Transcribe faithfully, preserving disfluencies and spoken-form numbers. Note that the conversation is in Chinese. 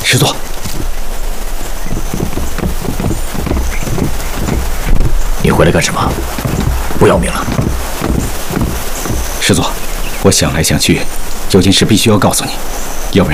师座， 你回来干什么？不要命了？ 师座，我想来想去，有件事必须要告诉你，要不然